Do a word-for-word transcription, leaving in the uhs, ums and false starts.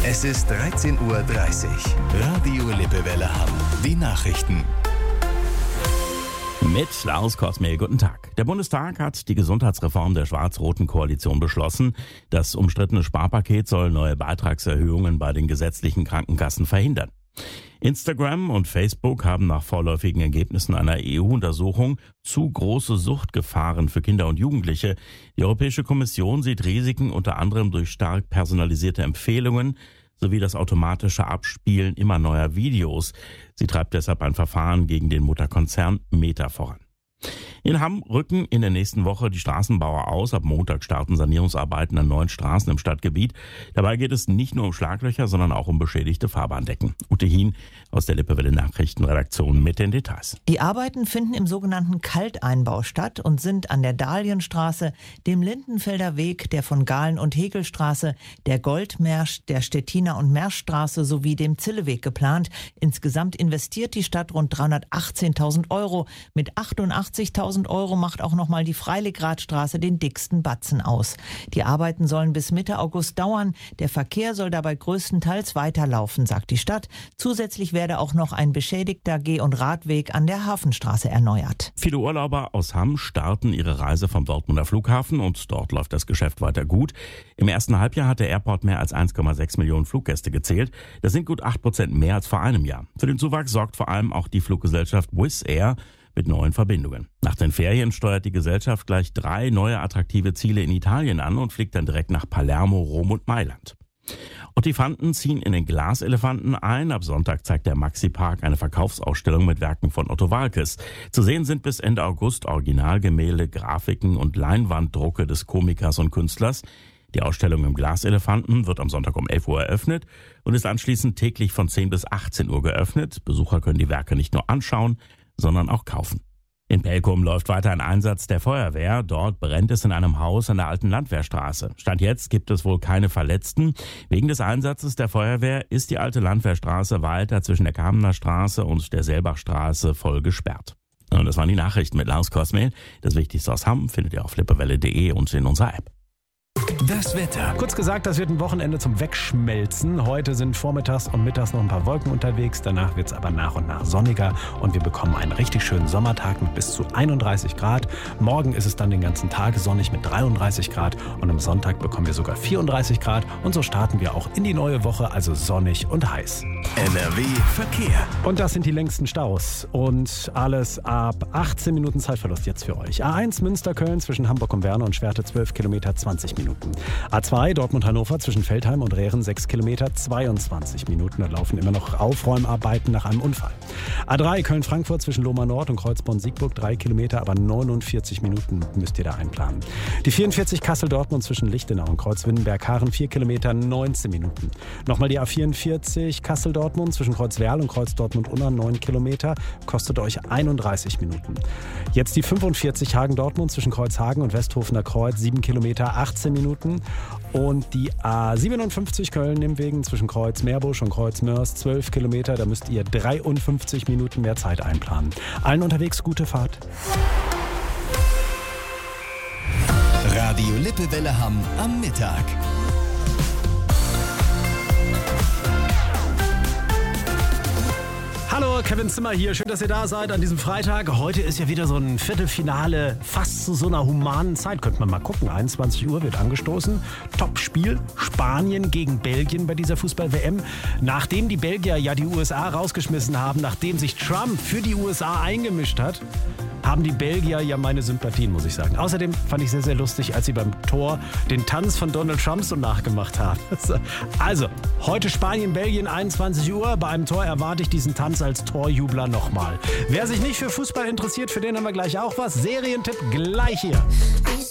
Es ist dreizehn Uhr dreißig. Radio Lippewelle Hamm. Die Nachrichten. Mit Lars Kosmel, guten Tag. Der Bundestag hat die Gesundheitsreform der schwarz-roten Koalition beschlossen. Das umstrittene Sparpaket soll neue Beitragserhöhungen bei den gesetzlichen Krankenkassen verhindern. Instagram und Facebook haben nach vorläufigen Ergebnissen einer E U-Untersuchung zu große Suchtgefahren für Kinder und Jugendliche. Die Europäische Kommission sieht Risiken unter anderem durch stark personalisierte Empfehlungen sowie das automatische Abspielen immer neuer Videos. Sie treibt deshalb ein Verfahren gegen den Mutterkonzern Meta voran. In Hamm rücken in der nächsten Woche die Straßenbauer aus. Ab Montag starten Sanierungsarbeiten an neun Straßen im Stadtgebiet. Dabei geht es nicht nur um Schlaglöcher, sondern auch um beschädigte Fahrbahndecken. Ute Hien aus der Lippewelle Nachrichtenredaktion mit den Details. Die Arbeiten finden im sogenannten Kalteinbau statt und sind an der Dahlienstraße, dem Lindenfelder Weg, der von Gahlen- und Hegelstraße, der Goldmersch, der Stettiner- und Merschstraße sowie dem Zilleweg geplant. Insgesamt investiert die Stadt rund dreihundertachtzehntausend Euro. Mit achtundachtzigtausend Euro macht auch nochmal die Freiligradstraße den dicksten Batzen aus. Die Arbeiten sollen bis Mitte August dauern. Der Verkehr soll dabei größtenteils weiterlaufen, sagt die Stadt. Zusätzlich werde auch noch ein beschädigter Geh- und Radweg an der Hafenstraße erneuert. Viele Urlauber aus Hamm starten ihre Reise vom Dortmunder Flughafen und dort läuft das Geschäft weiter gut. Im ersten Halbjahr hat der Airport mehr als eins Komma sechs Millionen Fluggäste gezählt. Das sind gut acht Prozent mehr als vor einem Jahr. Für den Zuwachs sorgt vor allem auch die Fluggesellschaft Wizz Air mit neuen Verbindungen. Nach den Ferien steuert die Gesellschaft gleich drei neue attraktive Ziele in Italien an und fliegt dann direkt nach Palermo, Rom und Mailand. Ottifanten ziehen in den Glaselefanten ein. Ab Sonntag zeigt der Maxi-Park eine Verkaufsausstellung mit Werken von Otto Waalkes. Zu sehen sind bis Ende August Originalgemälde, Grafiken und Leinwanddrucke des Komikers und Künstlers. Die Ausstellung im Glaselefanten wird am Sonntag um elf Uhr eröffnet und ist anschließend täglich von zehn bis achtzehn Uhr geöffnet. Besucher können die Werke nicht nur anschauen, sondern auch kaufen. In Pelkum läuft weiter ein Einsatz der Feuerwehr. Dort brennt es in einem Haus an der alten Landwehrstraße. Stand jetzt gibt es wohl keine Verletzten. Wegen des Einsatzes der Feuerwehr ist die alte Landwehrstraße weiter zwischen der Kamener Straße und der Selbachstraße voll gesperrt. Und das waren die Nachrichten mit Lars Kosmel. Das Wichtigste aus Hamm findet ihr auf lippewelle punkt de und in unserer App. Das Wetter. Kurz gesagt, das wird ein Wochenende zum Wegschmelzen. Heute sind vormittags und mittags noch ein paar Wolken unterwegs. Danach wird es aber nach und nach sonniger und wir bekommen einen richtig schönen Sommertag mit bis zu einunddreißig Grad. Morgen ist es dann den ganzen Tag sonnig mit dreiunddreißig Grad und am Sonntag bekommen wir sogar vierunddreißig Grad. Und so starten wir auch in die neue Woche, also sonnig und heiß. N R W Verkehr. Und das sind die längsten Staus. Und alles ab achtzehn Minuten Zeitverlust jetzt für euch. A eins Münster-Köln zwischen Hamburg und Werne und Schwerte zwölf Kilometer, zwanzig Minuten. A zwei Dortmund-Hannover zwischen Veltheim und Rehren sechs Kilometer, zweiundzwanzig Minuten. Da laufen immer noch Aufräumarbeiten nach einem Unfall. A drei Köln-Frankfurt zwischen Lohmar Nord und Kreuzborn-Siegburg drei Kilometer, aber neunundvierzig Minuten müsst ihr da einplanen. Die vierundvierzig Kassel-Dortmund zwischen Lichtenau und Kreuzwindenberg-Haaren vier Kilometer, neunzehn Minuten. Nochmal die A vierundvierzig Kassel-Dortmund zwischen Kreuzwerl und Kreuz-Dortmund-Unna neun Kilometer, kostet euch einunddreißig Minuten. Jetzt die fünfundvierzig Hagen-Dortmund zwischen Kreuzhagen und Westhofener Kreuz sieben Kilometer, achtzehn Minuten. Und die A siebenundfünfzig Köln-Nimwegen zwischen Kreuz Meerbusch und Kreuz Mörs zwölf Kilometer, da müsst ihr dreiundfünfzig Minuten mehr Zeit einplanen. Allen unterwegs gute Fahrt. Radio Lippewelle Hamm am Mittag. Hallo, Kevin Zimmer hier. Schön, dass ihr da seid an diesem Freitag. Heute ist ja wieder so ein Viertelfinale, fast zu so einer humanen Zeit. Könnte man mal gucken. einundzwanzig Uhr wird angestoßen. Top-Spiel. Spanien gegen Belgien bei dieser Fußball-W M. Nachdem die Belgier ja die U S A rausgeschmissen haben, nachdem sich Trump für die U S A eingemischt hat, haben die Belgier ja meine Sympathien, muss ich sagen. Außerdem fand ich sehr, sehr lustig, als sie beim Tor den Tanz von Donald Trump so nachgemacht haben. Also, heute Spanien, Belgien, einundzwanzig Uhr. Bei einem Tor erwarte ich diesen Tanz als Torjubler nochmal. Wer sich nicht für Fußball interessiert, für den haben wir gleich auch was. Serientipp gleich hier.